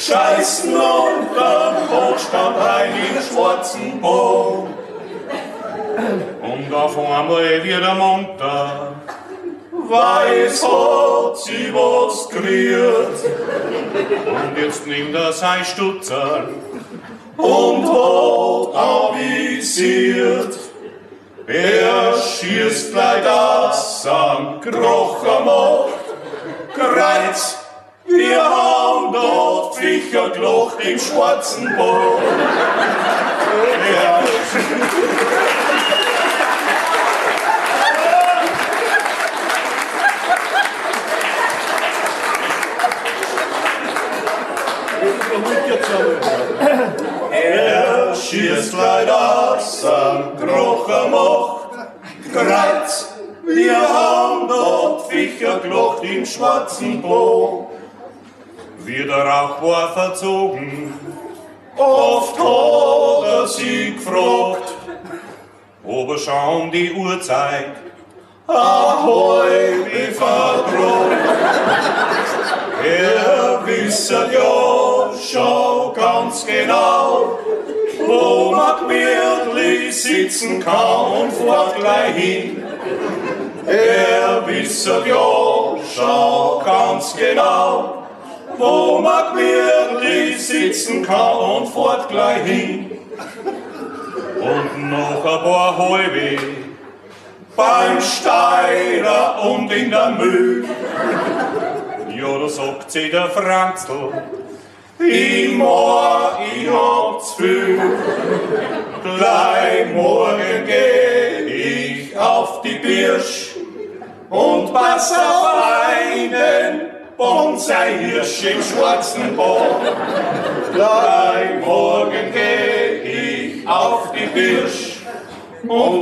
scheißen unterm Hochstand rein in schwarzen Bogen. Und auf einmal wieder munter, weiß hat sie was kriegt. Und jetzt nimmt er sein Stutzer und hat avisiert. Er schießt gleich das am Krocher macht, Kreuz, wir haben dort Viecher gelacht im schwarzen Bogen. Er schießt leider am Krocher macht, Kreuz, wir haben dort Viecher gelacht im schwarzen Bogen. Wie der Rauch war verzogen, oft hat er sie gefragt, ob er schon die Uhrzeit ahoi verdroht. Er wisse ja schon ganz genau, wo man gemütlich sitzen kann und fährt gleich hin. Er wisse ja schon ganz genau, wo man gemütlich sitzen kann und fährt gleich hin. Und noch ein paar Halbe beim Steirer und in der Mühl. Ja, da sagt sie der Franzl, ich hab's viel. Gleich morgen geh ich auf die Birsch und pass auf einen Bonsai-Hirsch im schwarzen Bogen. Gleich morgen geh ich auf die Birsch und